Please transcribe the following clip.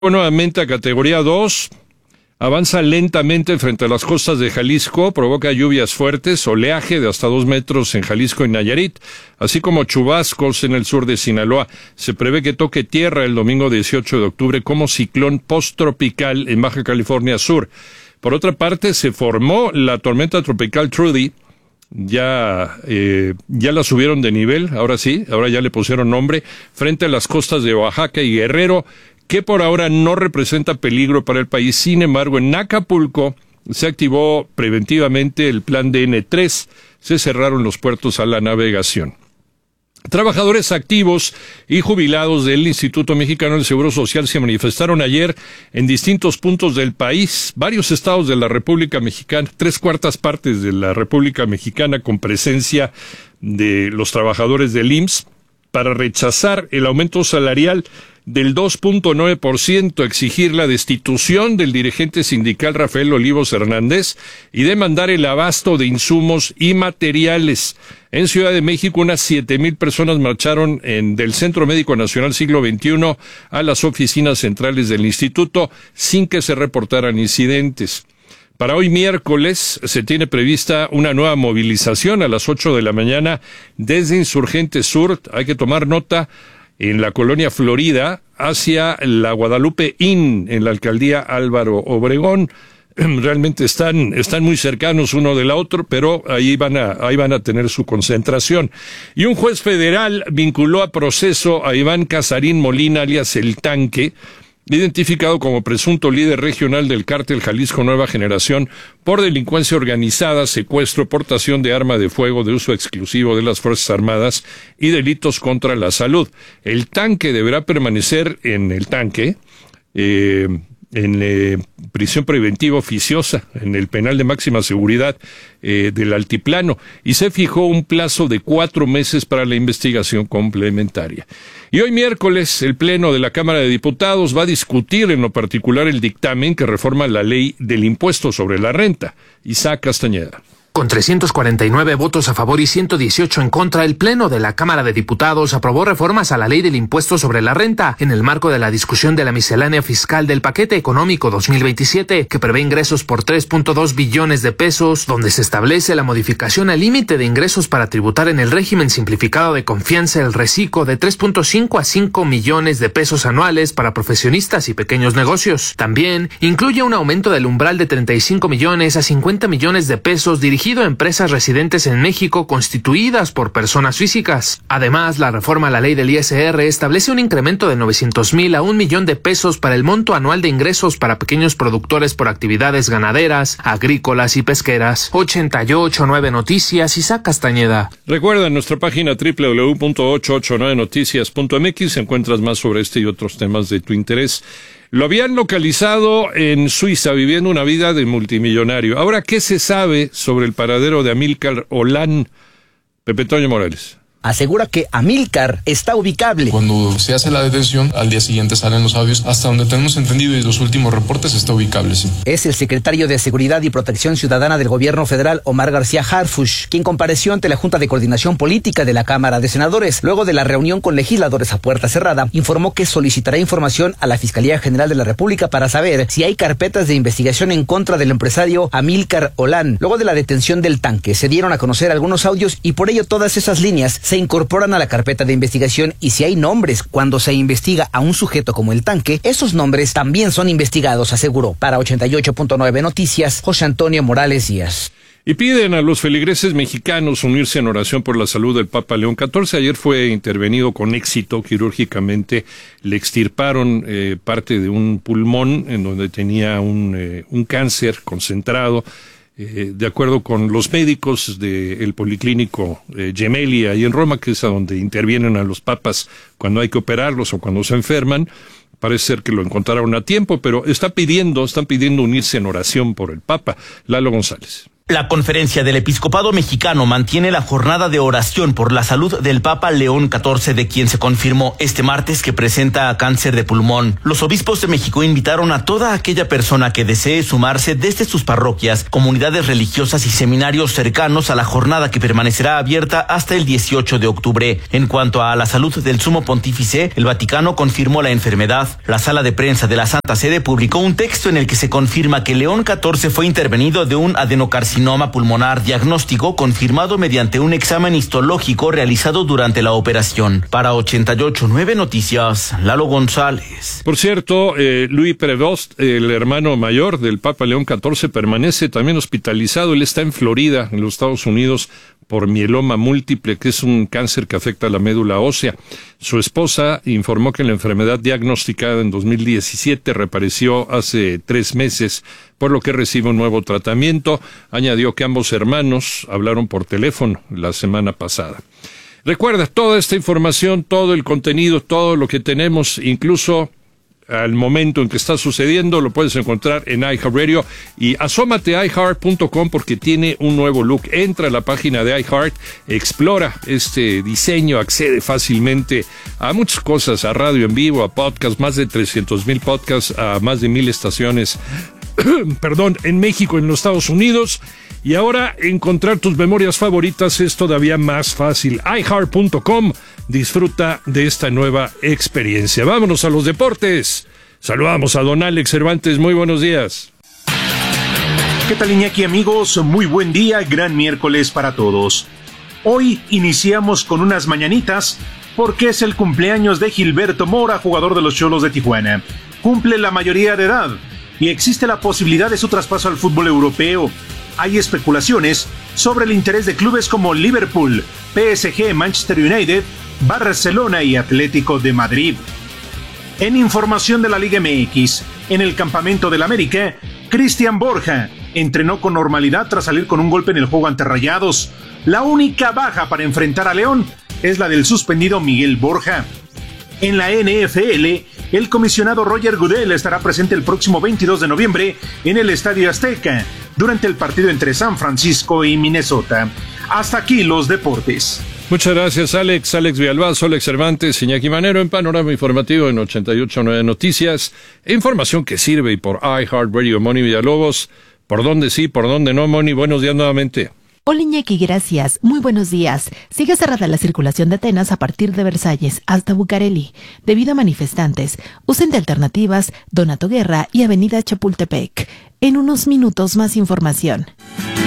Nuevamente a categoría 2, avanza lentamente frente a las costas de Jalisco, provoca lluvias fuertes, oleaje de hasta 2 metros en Jalisco y Nayarit, así como chubascos en el sur de Sinaloa. Se prevé que toque tierra el domingo 18 de octubre como ciclón posttropical en Baja California Sur. Por otra parte, se formó la tormenta tropical Trudy. Ya la subieron de nivel, ahora ya le pusieron nombre, frente a las costas de Oaxaca y Guerrero, que por ahora no representa peligro para el país. Sin embargo, en Acapulco se activó preventivamente el plan DN3, se cerraron los puertos a la navegación. Trabajadores activos y jubilados del Instituto Mexicano del Seguro Social se manifestaron ayer en distintos puntos del país, varios estados de la República Mexicana, 3/4 partes de la República Mexicana con presencia de los trabajadores del IMSS, para rechazar el aumento salarial del 2.9%, exigir la destitución del dirigente sindical Rafael Olivos Hernández y demandar el abasto de insumos y materiales. En Ciudad de México, unas 7,000 personas marcharon del Centro Médico Nacional Siglo XXI a las oficinas centrales del instituto sin que se reportaran incidentes. Para hoy miércoles se tiene prevista una nueva movilización a las 8 de la mañana desde Insurgente Sur, hay que tomar nota, en la colonia Florida, hacia la Guadalupe Inn, en la alcaldía Álvaro Obregón. Realmente están muy cercanos uno del otro, pero ahí van a tener su concentración. Y un juez federal vinculó a proceso a Iván Casarín Molina, alias El Tanque, identificado como presunto líder regional del cártel Jalisco Nueva Generación por delincuencia organizada, secuestro, portación de arma de fuego de uso exclusivo de las Fuerzas Armadas y delitos contra la salud. El Tanque deberá permanecer en el tanque, en prisión preventiva oficiosa, en el penal de máxima seguridad del Altiplano, y se fijó un plazo de 4 meses para la investigación complementaria. Y hoy miércoles, el Pleno de la Cámara de Diputados va a discutir en lo particular el dictamen que reforma la ley del impuesto sobre la renta. Isaac Castañeda. Con 349 votos a favor y 118 en contra, el Pleno de la Cámara de Diputados aprobó reformas a la ley del impuesto sobre la renta en el marco de la discusión de la miscelánea fiscal del paquete económico 2027, que prevé ingresos por 3.2 billones de pesos, donde se establece la modificación al límite de ingresos para tributar en el régimen simplificado de confianza el reciclo de 3.5 a 5 millones de pesos anuales para profesionistas y pequeños negocios. También incluye un aumento del umbral de 35 millones a 50 millones de pesos dirigido a empresas residentes en México constituidas por personas físicas. Además, la reforma a la ley del ISR establece un incremento de 900,000 a 1 millón de pesos para el monto anual de ingresos para pequeños productores por actividades ganaderas, agrícolas y pesqueras. 889 Noticias, Isaac Castañeda. Recuerda en nuestra página www.889noticias.mx encuentras más sobre este y otros temas de tu interés. Lo habían localizado en Suiza, viviendo una vida de multimillonario. Ahora, ¿qué se sabe sobre el paradero de Amílcar Olán? Pepe Toño Morales. Asegura que Amílcar está ubicable. Cuando se hace la detención, al día siguiente salen los audios. Hasta donde tenemos entendido y los últimos reportes, está ubicable, sí. Es el secretario de Seguridad y Protección Ciudadana del Gobierno Federal, Omar García Harfuch, quien compareció ante la Junta de Coordinación Política de la Cámara de Senadores. Luego de la reunión con legisladores a puerta cerrada, informó que solicitará información a la Fiscalía General de la República para saber si hay carpetas de investigación en contra del empresario Amílcar Olán. Luego de la detención del Tanque, se dieron a conocer algunos audios y por ello todas esas líneas se incorporan a la carpeta de investigación, y si hay nombres cuando se investiga a un sujeto como el Tanque, esos nombres también son investigados, aseguró. Para 88.9 Noticias, José Antonio Morales Díaz. Y piden a los feligreses mexicanos unirse en oración por la salud del Papa León XIV. Ayer fue intervenido con éxito quirúrgicamente. Le extirparon parte de un pulmón en donde tenía un cáncer concentrado. De acuerdo con los médicos del Policlínico Gemelli, ahí en Roma, que es a donde intervienen a los papas cuando hay que operarlos o cuando se enferman, parece ser que lo encontraron a tiempo, pero están pidiendo unirse en oración por el Papa. Lalo González. La Conferencia del Episcopado Mexicano mantiene la jornada de oración por la salud del Papa León XIV, de quien se confirmó este martes que presenta cáncer de pulmón. Los obispos de México invitaron a toda aquella persona que desee sumarse desde sus parroquias, comunidades religiosas y seminarios cercanos a la jornada que permanecerá abierta hasta el 18 de octubre. En cuanto a la salud del Sumo Pontífice, el Vaticano confirmó la enfermedad. La sala de prensa de la Santa Sede publicó un texto en el que se confirma que León XIV fue intervenido de un adenocarcinoma pulmonar, diagnóstico confirmado mediante un examen histológico realizado durante la operación. Para 88.9 Noticias, Lalo González. Por cierto, Louis Prevost, el hermano mayor del Papa León XIV, permanece también hospitalizado. Él está en Florida, en los Estados Unidos, por mieloma múltiple, que es un cáncer que afecta a la médula ósea. Su esposa informó que la enfermedad diagnosticada en 2017 reapareció hace 3 meses, por lo que recibe un nuevo tratamiento. Añadió que ambos hermanos hablaron por teléfono la semana pasada. Recuerda, toda esta información, todo el contenido, todo lo que tenemos, incluso al momento en que está sucediendo, lo puedes encontrar en iHeartRadio, y asómate a iHeart.com porque tiene un nuevo look. Entra a la página de iHeart, explora este diseño, accede fácilmente a muchas cosas, a radio en vivo, a podcast, más de 300,000 podcasts, a más de 1,000 estaciones en México, en los Estados Unidos. Y ahora encontrar tus memorias favoritas es todavía más fácil. iHeart.com. Disfruta de esta nueva experiencia. Vámonos a los deportes. Saludamos a don Alex Cervantes. Muy buenos días. ¿Qué tal, Iñaki, amigos? Muy buen día, gran miércoles para todos. Hoy iniciamos con unas mañanitas porque es el cumpleaños de Gilberto Mora, jugador de los Xolos de Tijuana. Cumple la mayoría de edad y existe la posibilidad de su traspaso al fútbol europeo. Hay especulaciones sobre el interés de clubes como Liverpool, PSG, Manchester United, Barcelona y Atlético de Madrid. En información de la Liga MX, en el campamento del América, Cristian Borja entrenó con normalidad tras salir con un golpe en el juego ante Rayados. La única baja para enfrentar a León es la del suspendido Miguel Borja. En la NFL, el comisionado Roger Goodell estará presente el próximo 22 de noviembre en el Estadio Azteca, durante el partido entre San Francisco y Minnesota. Hasta aquí los deportes. Muchas gracias, Alex. Alex Villalbazo, Alex Cervantes, Iñaki Manero en Panorama Informativo en 88.9 Noticias. Información que sirve y por iHeartRadio. Moni Villalobos. ¿Por dónde sí, por dónde no, Moni? Buenos días nuevamente. Hola, Iñaki, gracias. Muy buenos días. Sigue cerrada la circulación de Atenas a partir de Versalles hasta Bucareli, debido a manifestantes. Usen de alternativas Donato Guerra y Avenida Chapultepec. En unos minutos más información.